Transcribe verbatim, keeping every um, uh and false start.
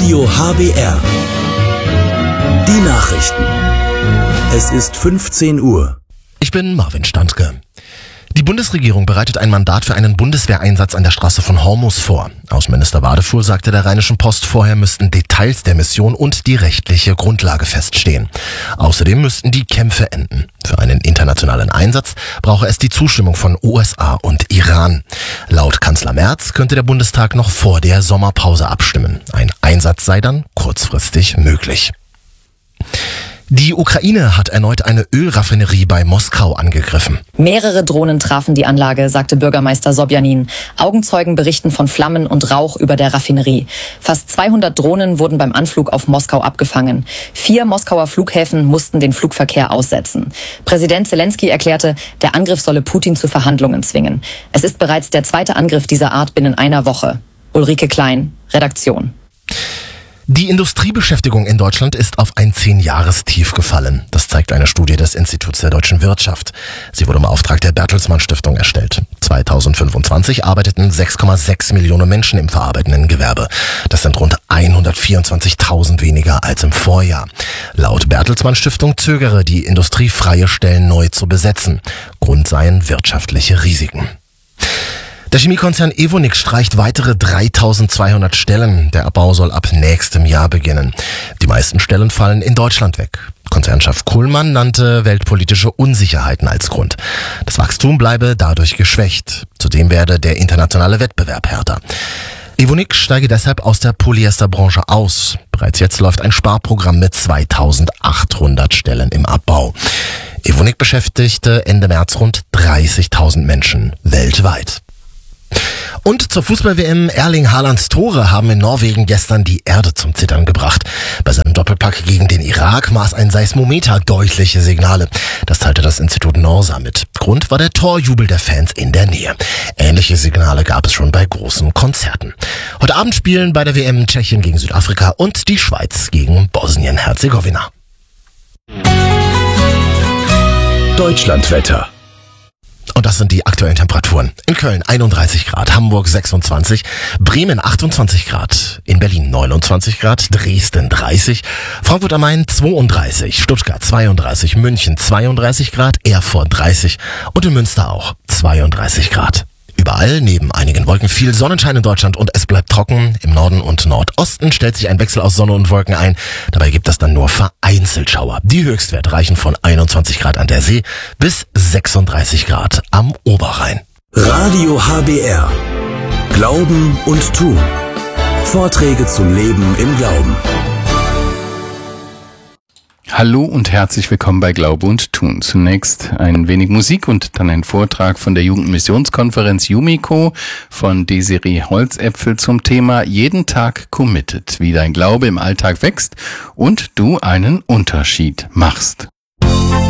Radio H B R. Die Nachrichten. Es ist fünfzehn Uhr. Ich bin Marvin Standke. Die Bundesregierung bereitet ein Mandat für einen Bundeswehreinsatz an der Straße von Hormuz vor. Außenminister Wadefuhl sagte der Rheinischen Post, vorher müssten Details der Mission und die rechtliche Grundlage feststehen. Außerdem müssten die Kämpfe enden. Für einen internationalen Einsatz brauche es die Zustimmung von U S A und Iran. Laut Kanzler Merz könnte der Bundestag noch vor der Sommerpause abstimmen. Ein Einsatz sei dann kurzfristig möglich. Die Ukraine hat erneut eine Ölraffinerie bei Moskau angegriffen. Mehrere Drohnen trafen die Anlage, sagte Bürgermeister Sobjanin. Augenzeugen berichten von Flammen und Rauch über der Raffinerie. Fast zweihundert Drohnen wurden beim Anflug auf Moskau abgefangen. Vier Moskauer Flughäfen mussten den Flugverkehr aussetzen. Präsident Zelensky erklärte, der Angriff solle Putin zu Verhandlungen zwingen. Es ist bereits der zweite Angriff dieser Art binnen einer Woche. Ulrike Klein, Redaktion. Die Industriebeschäftigung in Deutschland ist auf ein Zehn-Jahres-Tief gefallen. Das zeigt eine Studie des Instituts der deutschen Wirtschaft. Sie wurde im Auftrag der Bertelsmann Stiftung erstellt. zweitausendfünfundzwanzig arbeiteten sechs Komma sechs Millionen Menschen im verarbeitenden Gewerbe. Das sind rund hundertvierundzwanzigtausend weniger als im Vorjahr. Laut Bertelsmann Stiftung zögere die Industrie, freie Stellen neu zu besetzen. Grund seien wirtschaftliche Risiken. Der Chemiekonzern Evonik streicht weitere dreitausendzweihundert Stellen. Der Abbau soll ab nächstem Jahr beginnen. Die meisten Stellen fallen in Deutschland weg. Konzernchef Kuhlmann nannte weltpolitische Unsicherheiten als Grund. Das Wachstum bleibe dadurch geschwächt. Zudem werde der internationale Wettbewerb härter. Evonik steige deshalb aus der Polyesterbranche aus. Bereits jetzt läuft ein Sparprogramm mit zweitausendachthundert Stellen im Abbau. Evonik beschäftigte Ende März rund dreißigtausend Menschen weltweit. Und zur Fußball-W M: Erling Haalands Tore haben in Norwegen gestern die Erde zum Zittern gebracht. Bei seinem Doppelpack gegen den Irak maß ein Seismometer deutliche Signale. Das teilte das Institut Norsa mit. Grund war der Torjubel der Fans in der Nähe. Ähnliche Signale gab es schon bei großen Konzerten. Heute Abend spielen bei der W M Tschechien gegen Südafrika und die Schweiz gegen Bosnien-Herzegowina. Deutschlandwetter. Und das sind die aktuellen Temperaturen. In Köln einunddreißig Grad, Hamburg sechsundzwanzig, Bremen achtundzwanzig Grad, in Berlin neunundzwanzig Grad, Dresden dreißig, Frankfurt am Main zweiunddreißig, Stuttgart zweiunddreißig, München zweiunddreißig Grad, Erfurt dreißig und in Münster auch zweiunddreißig Grad. Überall neben einigen Wolken viel Sonnenschein in Deutschland und es bleibt trocken. Im Norden und Nordosten stellt sich ein Wechsel aus Sonne und Wolken ein. Dabei gibt es dann nur vereinzelt Schauer. Die Höchstwerte reichen von einundzwanzig Grad an der See bis sechsunddreißig Grad am Oberrhein. Radio H B R. Glauben und Tun. Vorträge zum Leben im Glauben. Hallo und herzlich willkommen bei Glaube und Tun. Zunächst ein wenig Musik und dann ein Vortrag von der Jugendmissionskonferenz Jumiko von Desiree Holzäpfel zum Thema Jeden Tag committed, wie dein Glaube im Alltag wächst und du einen Unterschied machst.